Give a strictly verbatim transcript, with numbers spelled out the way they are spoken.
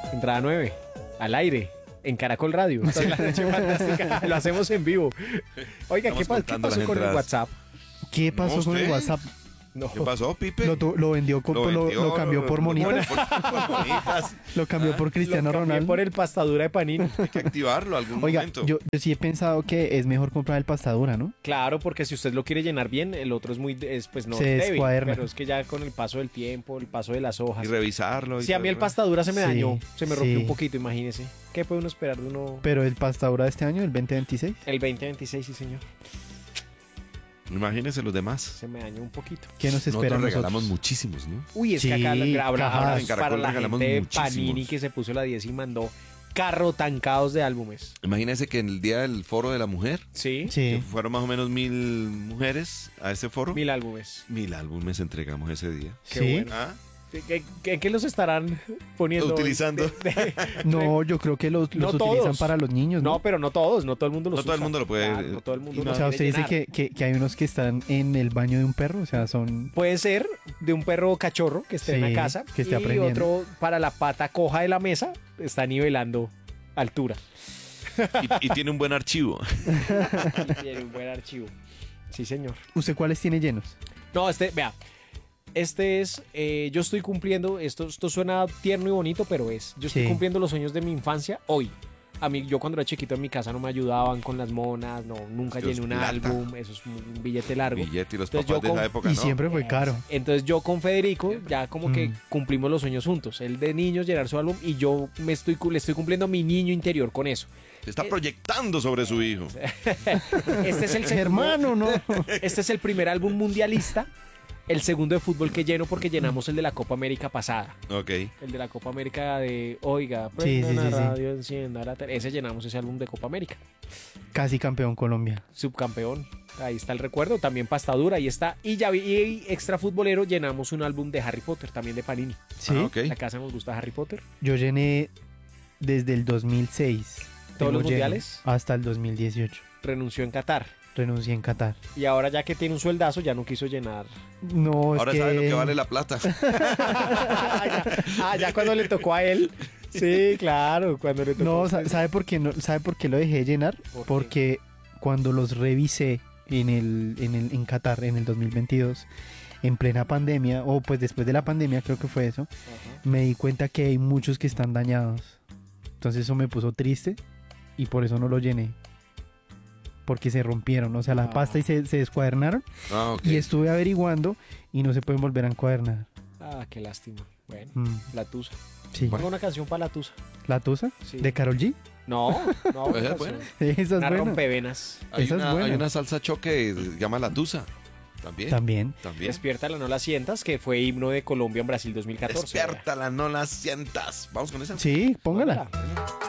Entrada nueve. Al aire. En Caracol Radio. Esta es la noche fantástica. Lo hacemos en vivo. Oiga, ¿qué, pa- ¿qué pasó con el WhatsApp? ¿Qué pasó No, con el usted. WhatsApp? No. ¿Qué pasó, Pipe? Lo, tu- lo vendió, con- Lo lo, vendió, lo cambió por monitas. Por, por monitas. Lo cambió por Cristiano Lo cambié Ronaldo. por el pastadura de Panini. Hay que activarlo algún Oiga, momento. yo, yo sí he pensado que es mejor comprar el pastadura, ¿no? Claro, porque si usted lo quiere llenar bien, el otro es muy, es, pues no Se débil, descuaderna. pero es que ya con el paso del tiempo, el paso de las hojas. Y revisarlo. y Si a todo mí el eso. pastadura se me Sí, dañó, se me rompió sí. un poquito, imagínese. ¿Qué puede uno esperar de uno? Pero el pastadura de este año, el veinte veintiséis. El veinte veintiséis, sí señor, Imagínense los demás. se me dañó un poquito. ¿Qué nos espera a Nosotros regalamos nosotros? muchísimos, ¿no? Uy, es Sí, que acá la- gra- habrá- cajas. habrá- En Caracol para la regalamos gente de muchísimos. Panini que se puso la diez y mandó carro tancados de álbumes. Imagínense que en el día del foro de la mujer, Sí, que Sí. fueron más o menos mil mujeres a ese foro. mil álbumes. Mil álbumes entregamos ese día. Qué Sí. bueno. ¿Ah? ¿Qué, qué, qué los estarán poniendo? Utilizando. de- de- No, yo creo que los, No los utilizan todos. para los niños, ¿no? No, pero no todos, no todo el mundo los No todo el usa. mundo lo puede- Claro, no todo el mundo y lo O sea, quiere usted dice llenar. que, que, que hay unos que están en el baño de un perro, o sea, son... Puede ser de un perro cachorro que esté en Sí, la casa que esté y aprendiendo. otro para la pata coja de la mesa está nivelando altura. Y, y tiene un buen archivo. Y tiene un buen archivo. Sí, señor. ¿Usted cuáles tiene llenos? No, este, vea. Este es, eh, yo estoy cumpliendo, esto, esto suena tierno y bonito, pero es, yo estoy Sí. cumpliendo los sueños de mi infancia hoy. A mí, yo cuando era chiquito en mi casa no me ayudaban con las monas, no, nunca Dios, llené un plata. álbum, eso es un billete largo. Billete y los Entonces, papás yo de esa con- época, Y ¿no? siempre fue caro. Entonces yo con Federico ya como que Mm. cumplimos los sueños juntos. Él de niños llenar su álbum y yo me estoy, cu- le estoy cumpliendo a mi niño interior con eso. Se está proyectando sobre su hijo. Este es el segundo- Hermano, no. Este es el primer álbum mundialista. El segundo de fútbol que lleno porque llenamos el de la Copa América pasada. Ok. El de la Copa América de, oiga, Sí, prenda sí, la sí, sí. radio, encienda la tele. Ese llenamos ese álbum de Copa América. Casi campeón Colombia. Subcampeón. Ahí está el recuerdo. También Pastadura, ahí está. Y ya vi, y extra futbolero llenamos un álbum de Harry Potter, también de Panini. Sí, Ah, ok. La casa nos gusta Harry Potter. yo llené desde el dos mil seis. ¿Todos los Tengo lleno mundiales? Hasta el dos mil dieciocho. Renunció en Qatar. Renuncié en Qatar. Y ahora ya que tiene un sueldazo, ya no quiso llenar. No, es Ahora que... sabe lo que vale la plata. ah, ya cuando le tocó a él. Sí, claro, cuando le tocó. No, sa- ¿sabe por qué no? ¿Sabe por qué lo dejé llenar? ¿Por qué? Porque cuando los revisé en el, en el en Qatar en el dos mil veintidós, en plena pandemia, o pues después de la pandemia creo que fue eso, Ajá. me di cuenta que hay muchos que están dañados. Entonces eso me puso triste y por eso no lo llené. Porque se rompieron, o sea, la Ah. pasta y se, se descuadernaron. Ah, ok. Y estuve averiguando y no se pueden volver a encuadernar. Ah, qué lástima. Bueno, Mm, la Tusa. sí. Ponga una canción para la Tusa. ¿La Tusa? Sí. ¿De Karol G? No, no. Pues una es buena. canción. Esa es Una buena. rompevenas. Hay Esa es una, buena. hay una salsa choque que se llama La Tusa. También. También. También. Despiértala, no la sientas, que fue himno de Colombia en Brasil dos mil catorce. Despiértala, no la sientas. Vamos con esa. Sí, póngala. Póngala.